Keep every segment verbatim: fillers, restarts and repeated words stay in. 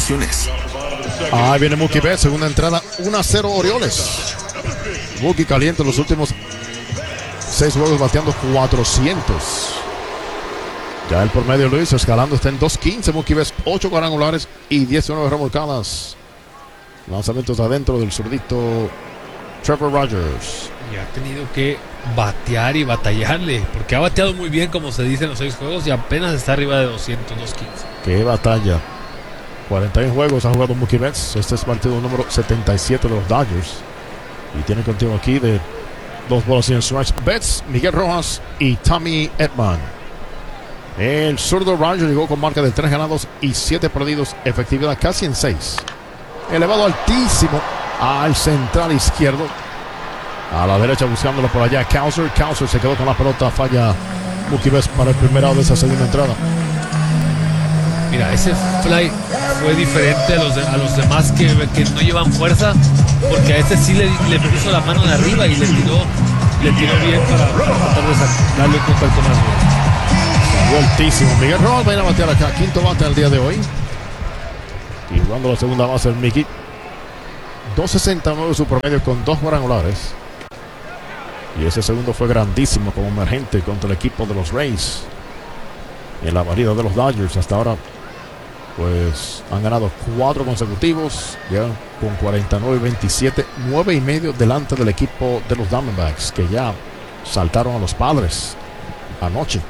restricciones. Ahí viene Mookie Betts, segunda entrada, uno a cero Orioles. Mookie caliente en los últimos seis juegos, bateando cuatrocientos. Ya el promedio, Luis, escalando, está en dos quince. Mookie Betts, ocho cuadrangulares y diecinueve remolcadas. Lanzamientos adentro del zurdito Trevor Rogers. Y ha tenido que batear y batallarle, porque ha bateado muy bien, como se dice en los seis juegos, y apenas está arriba de doscientos, dos quince. Qué batalla. cuarenta y uno juegos ha jugado Mookie Betts. Este es partido número setenta y siete de los Dodgers. Y tiene continuo aquí de dos bolas y un strikes. Betts, Miguel Rojas y Tommy Edman. El zurdo Rogers llegó con marca de tres ganados y siete perdidos. Efectividad casi en seis. Elevado altísimo al central izquierdo. A la derecha buscándolo por allá. Cowser. Cowser se quedó con la pelota. Falla Mookie Betts para el primer out de esa segunda entrada. Mira, ese fly fue diferente a los, de, a los demás que, que no llevan fuerza, porque a este sí le, le puso la mano de arriba y le tiró, le tiró bien para, para tratar de darle un contacto más bueno. Salió altísimo. Miguel Rojas va a ir a batear acá. Quinto bate el día de hoy. Y jugando la segunda base el Mickey. dos sesenta y nueve su promedio con dos cuadrangulares. Y ese segundo fue grandísimo como emergente contra el equipo de los Rays. En la barrida de los Dodgers hasta ahora, pues han ganado cuatro consecutivos, ya con cuarenta y nueve veintisiete, nueve y medio delante del equipo de los Diamondbacks, que ya saltaron a los Padres anoche.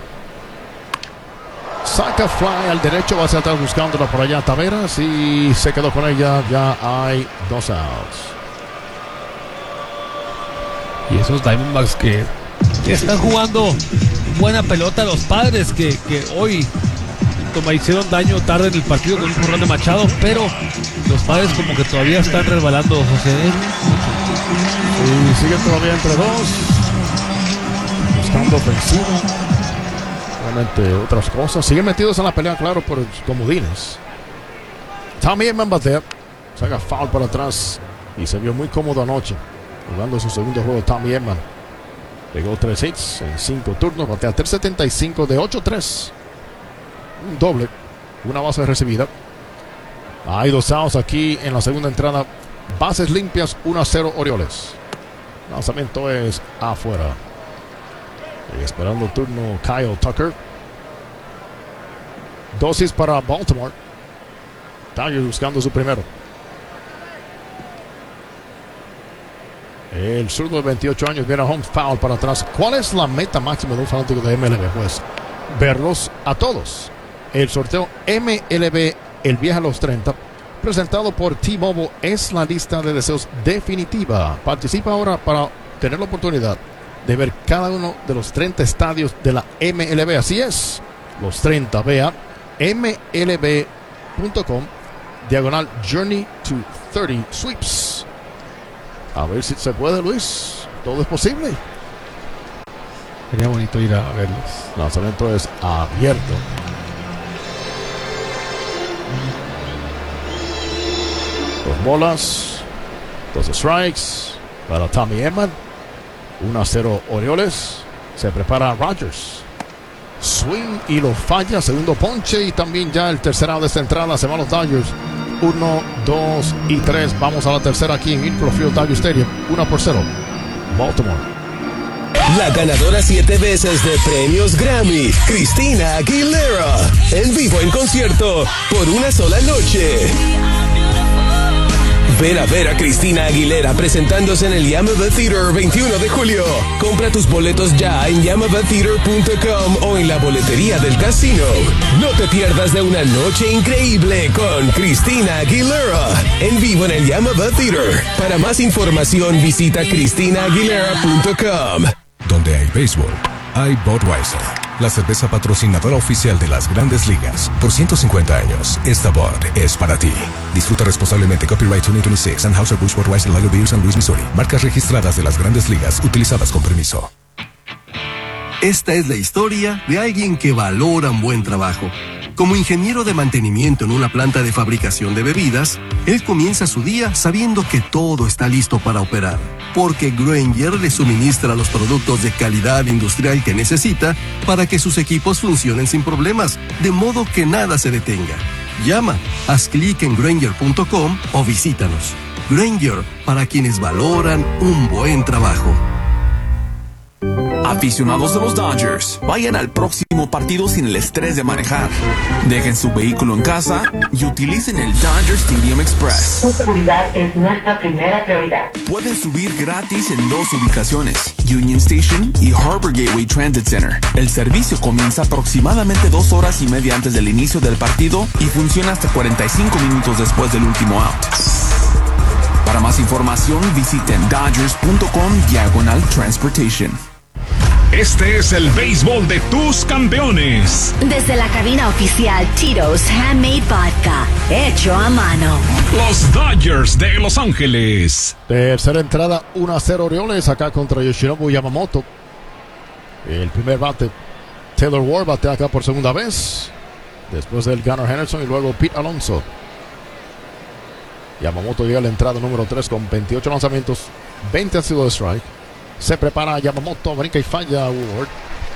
Saca fly al derecho, va hacia atrás buscándola por allá Taveras y se quedó con ella. Ya hay dos outs. Y esos Diamondbacks que, que están jugando buena pelota, los Padres que, que hoy como hicieron daño tarde en el partido con un jorrón de Machado, pero los Padres como que todavía están resbalando, José. Y siguen todavía entre dos, buscando ofensiva, obviamente otras cosas. Siguen metidos en la pelea, claro, por comodines. Tommy Edman batea, saca foul para atrás y se vio muy cómodo anoche jugando su segundo juego. Tommy Edman pegó tres hits en cinco turnos, batea tres setenta y cinco de ocho tres. Un doble, una base recibida. Hay dos outs aquí en la segunda entrada. Bases limpias, uno a cero Orioles. Lanzamiento es afuera. Y esperando el turno Kyle Tucker. Dosis para Baltimore. Dodgers buscando su primero. El zurdo de veintiocho años viene a home, foul para atrás. ¿Cuál es la meta máxima de un fanático de M L B? Pues verlos a todos. El sorteo M L B, el viaje a los treinta, presentado por T-Mobile, es la lista de deseos definitiva. Participa ahora para tener la oportunidad de ver cada uno de los treinta estadios de la M L B. Así es, los treinta. Vea M L B punto com diagonal Journey to thirty Sweeps. A ver si se puede, Luis. Todo es posible. Sería bonito ir a verlos. El lanzamiento es abierto. Dos bolas, dos strikes para Tommy Edman. uno a cero Orioles. Se prepara Rogers. Swing y lo falla. Segundo ponche y también ya el tercer out de esta entrada. Se van los Dodgers. uno, dos y tres. Vamos a la tercera aquí en Infield Field Dodger Stadium. uno por cero. Baltimore. La ganadora siete veces de premios Grammy, Christina Aguilera, en vivo en concierto por una sola noche. Ven a ver a Christina Aguilera presentándose en el Yamaha Theater veintiuno de julio. Compra tus boletos ya en yamaha theater punto com o en la boletería del casino. No te pierdas de una noche increíble con Christina Aguilera en vivo en el Yamaha Theater. Para más información visita christina aguilera punto com. Donde hay béisbol, hay Budweiser, la cerveza patrocinadora oficial de las Grandes Ligas. Por ciento cincuenta años, esta Bud es para ti. Disfruta responsablemente. Copyright dos mil veintiséis, Anheuser-Busch Budweiser Lager Beer, San Luis, Missouri. Marcas registradas de las Grandes Ligas, utilizadas con permiso. Esta es la historia de alguien que valora un buen trabajo. Como ingeniero de mantenimiento en una planta de fabricación de bebidas, él comienza su día sabiendo que todo está listo para operar, porque Grainger le suministra los productos de calidad industrial que necesita para que sus equipos funcionen sin problemas, de modo que nada se detenga. Llama, haz clic en Grainger punto com o visítanos. Grainger, para quienes valoran un buen trabajo. Aficionados de los Dodgers, vayan al próximo partido sin el estrés de manejar. Dejen su vehículo en casa y utilicen el Dodger Stadium Express. Su seguridad es nuestra primera prioridad. Pueden subir gratis en dos ubicaciones, Union Station y Harbor Gateway Transit Center. El servicio comienza aproximadamente dos horas y media antes del inicio del partido y funciona hasta cuarenta y cinco minutos después del último out. Para más información, visiten dodgers punto com diagonal transportation. Este es el béisbol de tus campeones. Desde la cabina oficial Tito's Handmade Vodka, hecho a mano. Los Dodgers de Los Ángeles. Tercera entrada, uno a cero Orioles acá contra Yoshinobu Yamamoto. El primer bate, Taylor Ward, batea acá por segunda vez. Después del Gunnar Henderson y luego Pete Alonso. Yamamoto llega a la entrada número tres con veintiocho lanzamientos, veinte han sido de strike. Se prepara Yamamoto, brinca y falla Ward.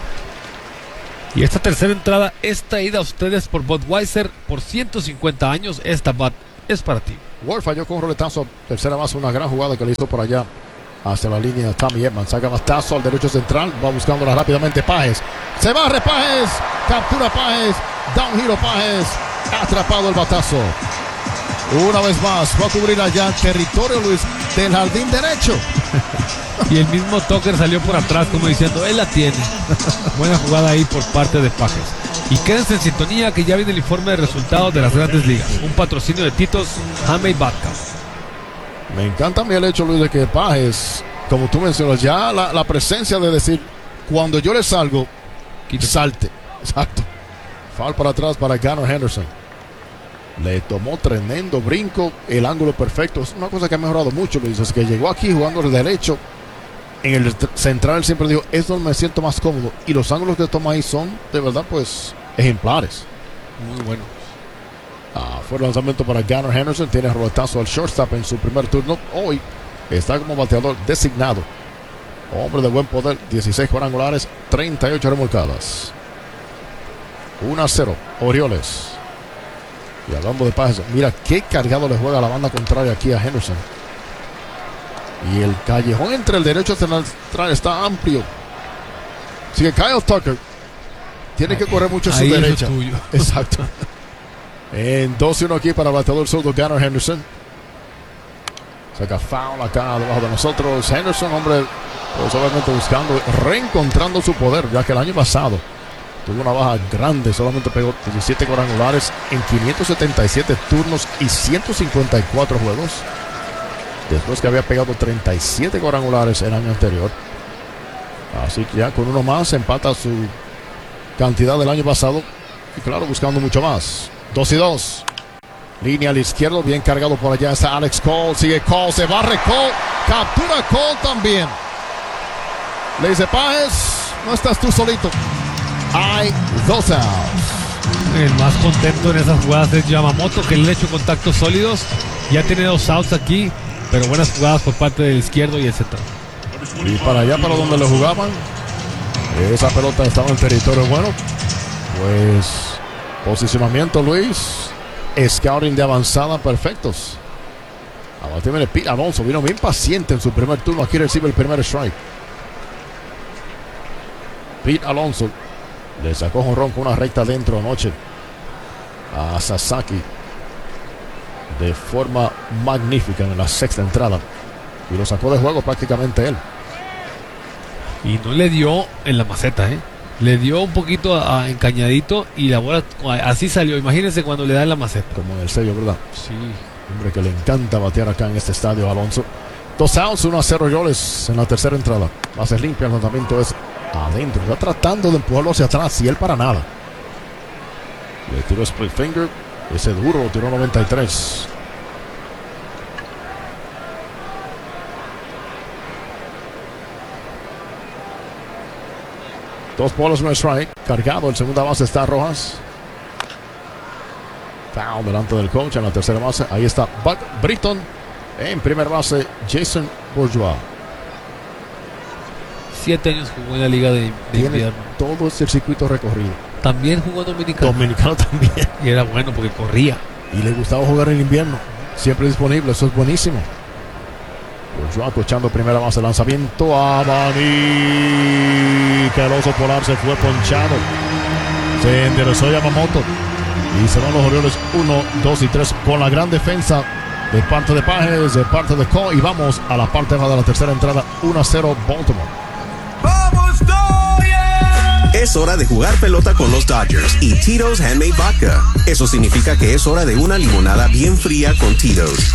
Y esta tercera entrada es traída a ustedes por Budweiser por ciento cincuenta años. Esta Bud es para ti. Ward falló con un roletazo, tercera base, una gran jugada que le hizo por allá hacia la línea Tommy Edman. Saca bastazo al derecho central, va buscándola rápidamente Páez. Se barre Páez, captura Páez, da un giro Páez, atrapado el batazo. Una vez más, va a cubrir allá territorio, Luis, del jardín derecho. Y el mismo Tucker salió por atrás como diciendo, él la tiene. Buena jugada ahí por parte de Páez. Y quédense en sintonía que ya viene el informe de resultados de las Grandes Ligas. Un patrocinio de Tito's Handmade Vodka. Me encanta a mí el hecho, Luis, de que Páez, como tú mencionas, ya la, la presencia de decir, cuando yo le salgo, Quítate. salte. Exacto. Foul para atrás para Gunnar Henderson. Le tomó tremendo brinco, el ángulo perfecto. Es una cosa que ha mejorado mucho, Luis. Es que llegó aquí jugando el derecho. En el central él siempre dijo, es donde me siento más cómodo. Y los ángulos que toma ahí son, de verdad, pues, ejemplares. Muy bueno. Ah, fue el lanzamiento para Gunnar Henderson. Tiene roletazo al shortstop en su primer turno. Hoy está como bateador designado. Hombre de buen poder, dieciséis cuadrangulares, treinta y ocho remolcadas. uno a cero, Orioles. Y hablando de Páez, mira qué cargado le juega la banda contraria aquí a Henderson. Y el callejón entre el derecho central está amplio. Sigue Kyle Tucker. Tiene que correr mucho a su ahí derecha. es lo tuyo. Exacto. En dos y uno aquí para el bateador zurdo Gunnar Henderson. Saca foul acá debajo de nosotros. Henderson, hombre, pues obviamente buscando, reencontrando su poder, ya que el año pasado tuvo una baja grande, solamente pegó diecisiete cuadrangulares en quinientos setenta y siete turnos y ciento cincuenta y cuatro juegos. Después que había pegado treinta y siete cuadrangulares el año anterior. Así que ya con uno más empata su cantidad del año pasado. Y claro, buscando mucho más. dos y dos. Línea al izquierdo, bien cargado por allá está Alex Cole. Sigue Cole, se barre Cole. Captura Cole también. Le dice Páez, no estás tú solito. Hay dos outs. El más contento en esas jugadas es Yamamoto, que le ha hecho contactos sólidos. Ya tiene dos outs aquí, pero buenas jugadas por parte del izquierdo y el central. Y para allá, para donde lo jugaban, esa pelota estaba en territorio bueno. Pues posicionamiento, Luis. Scouting de avanzada, perfectos. Ahora Pete Alonso, vino bien paciente en su primer turno. Aquí recibe el primer strike. Pete Alonso le sacó jonrón con una recta dentro anoche a Sasaki de forma magnífica en la sexta entrada. Y lo sacó de juego prácticamente él. Y no le dio en la maceta, ¿eh? Le dio un poquito a, a encañadito y la bola así salió. Imagínense cuando le da en la maceta. Como en el sello, ¿verdad? Sí. Hombre que le encanta batear acá en este estadio, Alonso. Dos outs, uno a cero Orioles en la tercera entrada. Bases limpias, el lanzamiento es adentro. Está tratando de empujarlo hacia atrás y él para nada. Le tiró split finger. Ese duro lo tiró noventa y tres. Dos bolas, un strike. Cargado, en segunda base está Rojas. Foul delante del coach en la tercera base. Ahí está Buck Britton. En primera base, Jason Bourgeois. Siete años jugó en la liga de, de Tiene invierno. todo este circuito recorrido. También jugó dominicano. Dominicano también. Y era bueno porque corría. Y le gustaba jugar en invierno. Siempre disponible, eso es buenísimo. Joaco echando primera base, lanzamiento a Maní. Que el oso polar se fue ponchado. Se enderezó Yamamoto. Y se van los Orioles uno, dos y tres con la gran defensa de parte de Pages, de parte de Cole. Y vamos a la parte baja de la tercera entrada, uno a cero Baltimore. ¡Vamos, Dodgers! Es hora de jugar pelota con los Dodgers y Tito's Handmade Vodka. Eso significa que es hora de una limonada bien fría con Tito's.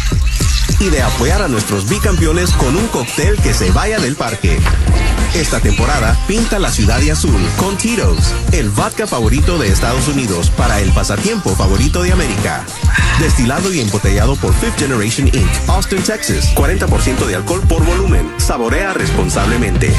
Y de apoyar a nuestros bicampeones con un cóctel que se vaya del parque. Esta temporada, pinta la ciudad de azul con Tito's, el vodka favorito de Estados Unidos para el pasatiempo favorito de América. Destilado y embotellado por Fifth Generation incorporated, Austin, Texas. cuarenta por ciento de alcohol por volumen. Saborea responsablemente.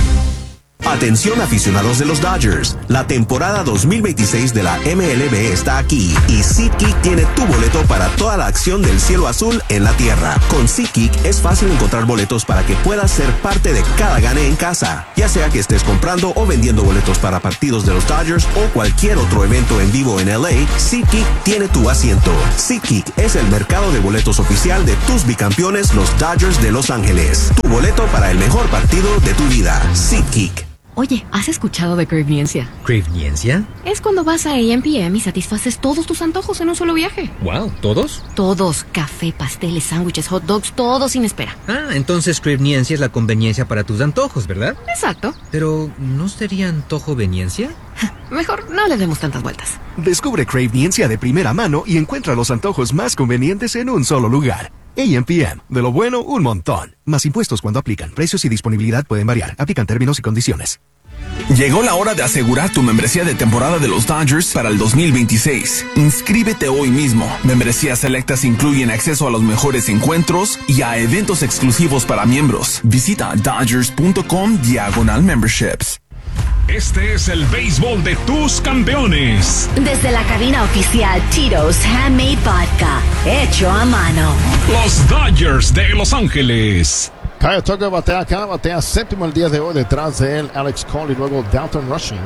Atención aficionados de los Dodgers, la temporada dos mil veintiséis de la M L B está aquí y SeatGeek tiene tu boleto para toda la acción del cielo azul en la tierra. Con SeatGeek es fácil encontrar boletos para que puedas ser parte de cada gane en casa, ya sea que estés comprando o vendiendo boletos para partidos de los Dodgers o cualquier otro evento en vivo en L A. SeatGeek tiene tu asiento. SeatGeek es el mercado de boletos oficial de tus bicampeones, los Dodgers de Los Ángeles. Tu boleto para el mejor partido de tu vida. SeatGeek. Oye, ¿has escuchado de Craveniencia? ¿Craveniencia? Es cuando vas a A M P M y satisfaces todos tus antojos en un solo viaje. Wow, ¿todos? Todos. Café, pasteles, sándwiches, hot dogs, todo sin espera. Ah, entonces Craveniencia es la conveniencia para tus antojos, ¿verdad? Exacto. Pero, ¿no sería antojoveniencia? Mejor no le demos tantas vueltas. Descubre Craveniencia de primera mano y encuentra los antojos más convenientes en un solo lugar. A M P M. De lo bueno, un montón. Más impuestos cuando aplican. Precios y disponibilidad pueden variar. Aplican términos y condiciones. Llegó la hora de asegurar tu membresía de temporada de los Dodgers para el dos mil veintiséis. Inscríbete hoy mismo. Membresías selectas incluyen acceso a los mejores encuentros y a eventos exclusivos para miembros. Visita Dodgers.com diagonal memberships. Este es el béisbol de tus campeones. Desde la cabina oficial Tito's Handmade Vodka, hecho a mano. Los Dodgers de Los Ángeles. Kyle Tucker batea acá, batea séptimo el día de hoy. Detrás de él, Alex Cole y luego Dalton Rushing.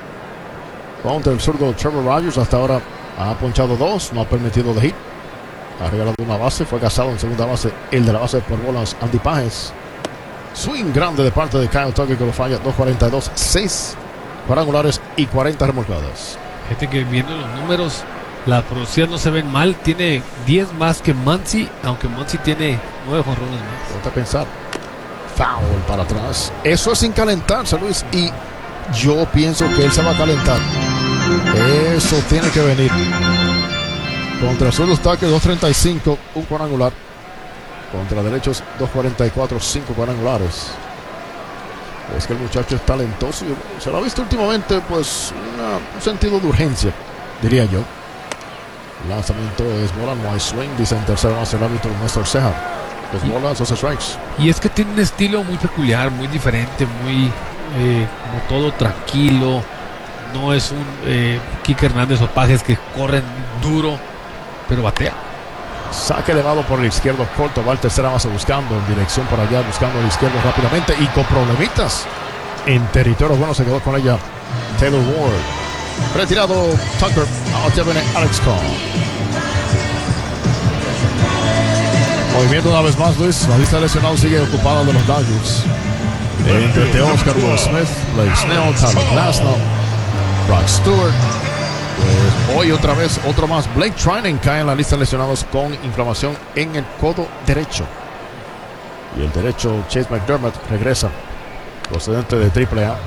Contra el zurdo Trevor Rogers, hasta ahora ha ponchado dos, no ha permitido de hit. Ha regalado una base, fue cazado en segunda base. El de la base por bolas, Andy Pages. Swing grande de parte de Kyle Tucker que lo falla. dos cuarenta y dos, seis cuadrangulares y cuarenta remolcadas. Gente que viendo los números, la producción no se ven mal. Tiene diez más que Muncy, aunque Muncy tiene nueve jonrones más. Ponte a pensar. Foul para atrás. Eso es sin calentarse, Luis. Y yo pienso que él se va a calentar. Eso tiene que venir. Contra zurdos Tucker, dos treinta y cinco, un cuadrangular. Contra derechos, dos cuarenta y cuatro, cinco cuadrangulares. Es que el muchacho es talentoso. Se lo ha visto últimamente, pues, una, un sentido de urgencia, diría yo. El lanzamiento es bola, no hay swing. Dice en tercera base el árbitro Néstor Ceja. Es bola, dos strikes. Y es que tiene un estilo muy peculiar, muy diferente, muy eh, como todo tranquilo. No es un eh, Kike Hernández o Pages que corren duro, pero batea. Saque elevado por el izquierdo corto, va al tercera base buscando en dirección para allá, buscando el izquierdo rápidamente y con problemitas en territorio bueno, se quedó con ella Taylor Ward. Retirado Tucker, ahora viene Alex Cole. Movimiento una vez más, Luis. La lista de lesionados sigue ocupada de los Dodgers. Entre Teoscar, Will Smith, Blake Snell, Tyler Glasnow, Brock Stewart. Pues hoy otra vez, otro más. Blake Treinen cae en la lista de lesionados con inflamación en el codo derecho. Y el derecho, Chase McDermott, regresa, procedente de triple A.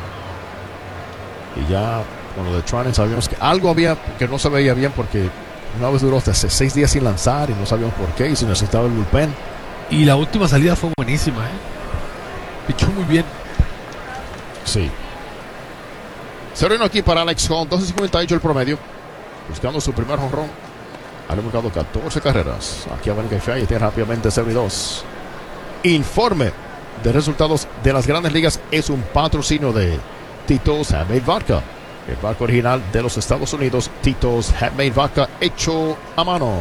Y ya con lo de Treinen sabíamos que algo había que no se veía bien porque una vez duró hasta seis días sin lanzar y no sabíamos por qué y si necesitaba el bullpen. Y la última salida fue buenísima, ¿eh? Pichó muy bien. Sí. cero uno aquí para Alex Cole, doce cincuenta y ocho el promedio. Buscando su primer jonrón. Ha marcado catorce carreras. Aquí a Venezuela y tiene rápidamente cero y dos. Informe de resultados de las Grandes Ligas es un patrocinio de Tito's Handmade Vodka. El barco original de los Estados Unidos, Tito's Handmade Vodka, hecho a mano.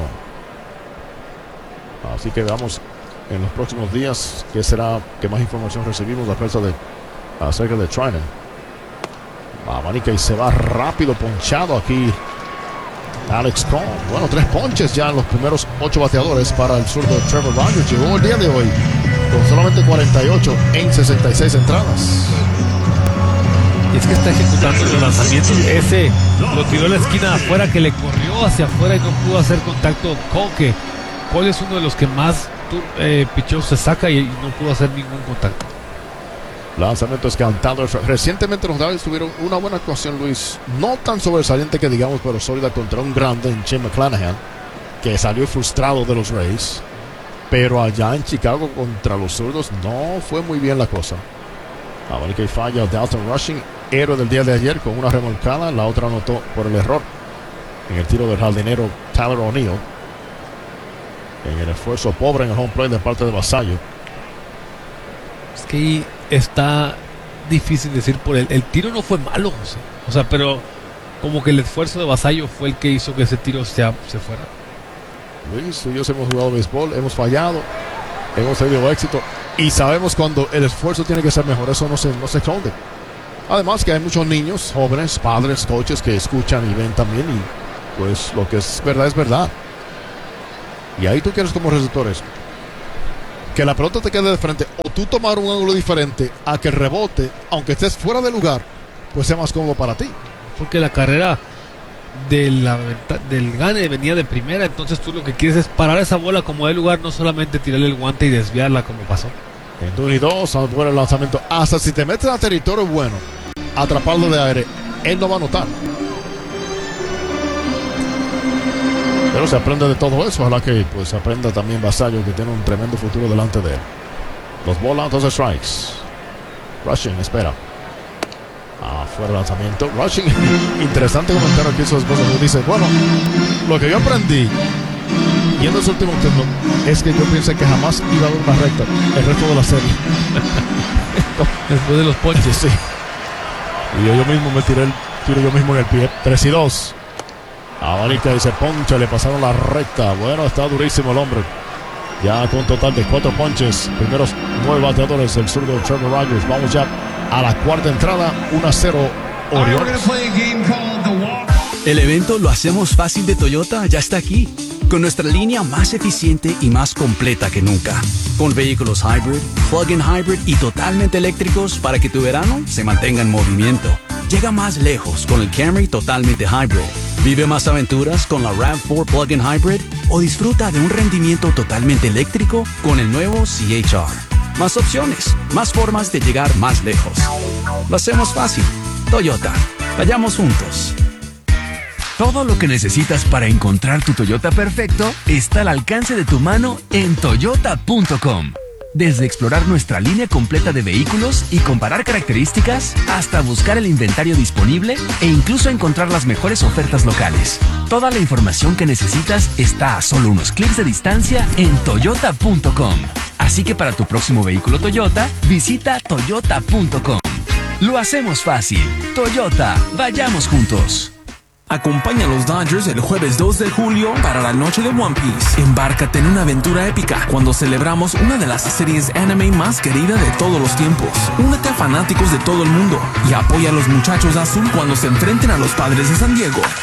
Así que veamos en los próximos días qué será, qué más información recibimos a prensa de acerca de Treinen. Abanica y se va rápido, ponchado aquí Alex Cole. Bueno, tres ponches ya en los primeros ocho bateadores para el zurdo de Trevor Rogers. Llegó el día de hoy con solamente cuarenta y ocho en sesenta y seis entradas. Y es que está ejecutando los lanzamientos. Ese lo tiró a la esquina afuera, que le corrió hacia afuera y no pudo hacer contacto. Cole, que Cole es uno de los que más eh, pichos se saca y no pudo hacer ningún contacto. Lanzamientos cantados. Recientemente los Dodgers tuvieron una buena actuación, Luis. No tan sobresaliente que digamos, pero sólida contra un grande en Shane McClanahan, que salió frustrado de los Rays. Pero allá en Chicago contra los zurdos no fue muy bien la cosa. Abanica y falla Dalton Rushing, héroe del día de ayer con una remolcada. La otra anotó por el error en el tiro del jardinero Tyler O'Neill. En el esfuerzo pobre en el home plate de parte de Vasallo. Es que está difícil decir por el, el tiro no fue malo, José. O sea, pero como que el esfuerzo de Vasallo fue el que hizo que ese tiro se, se fuera. Luis, tú y yo hemos jugado béisbol, hemos fallado, hemos tenido éxito y sabemos cuando el esfuerzo tiene que ser mejor. Eso no se, no se esconde. Además que hay muchos niños, jóvenes, padres, coaches que escuchan y ven también, y pues lo que es verdad es verdad. Y ahí tú quieres como receptores que la pelota te quede de frente o tú tomar un ángulo diferente a que el rebote, aunque estés fuera de lugar, pues sea más cómodo para ti. Porque la carrera de la, del gane venía de primera, entonces tú lo que quieres es parar esa bola como de lugar, no solamente tirarle el guante y desviarla como pasó. En dos y dos, bueno el lanzamiento. Hasta si te metes a territorio bueno, atraparlo de aire, él no va a notar. Pero se aprende de todo eso. Ojalá que pues aprenda también Vasallo, que tiene un tremendo futuro delante de él. Los bolas, entonces strikes. Rushing, espera. Afuera lanzamiento. Rushing. Interesante comentario que hizo su esposa. Dice, bueno, lo que yo aprendí yendo ese último turno es que yo pensé que jamás iba a haber una recta el resto de la serie. Después de los ponches. Sí. Y yo, yo mismo me tiré el tiro yo mismo en el pie. tres y dos. Abanica y se poncha, le pasaron la recta. Bueno, está durísimo el hombre. Ya con total de cuatro ponches. Primeros nueve bateadores del zurdo Trevor Rogers. Vamos ya a la cuarta entrada. uno a cero Orioles. El evento Lo Hacemos Fácil de Toyota ya está aquí, con nuestra línea más eficiente y más completa que nunca. Con vehículos hybrid, plug-in hybrid y totalmente eléctricos para que tu verano se mantenga en movimiento. Llega más lejos con el Camry totalmente hybrid. Vive más aventuras con la RAV cuatro Plug-in Hybrid o disfruta de un rendimiento totalmente eléctrico con el nuevo C H R. Más opciones, más formas de llegar más lejos. Lo hacemos fácil. Toyota. Vayamos juntos. Todo lo que necesitas para encontrar tu Toyota perfecto está al alcance de tu mano en toyota punto com. Desde explorar nuestra línea completa de vehículos y comparar características, hasta buscar el inventario disponible e incluso encontrar las mejores ofertas locales. Toda la información que necesitas está a solo unos clics de distancia en toyota punto com. Así que para tu próximo vehículo Toyota, visita toyota punto com. Lo hacemos fácil. Toyota, vayamos juntos. Acompaña a los Dodgers el jueves dos de julio para la noche de One Piece. Embárcate en una aventura épica cuando celebramos una de las series anime más querida de todos los tiempos. Únete a fanáticos de todo el mundo y apoya a los muchachos azul cuando se enfrenten a los Padres de San Diego.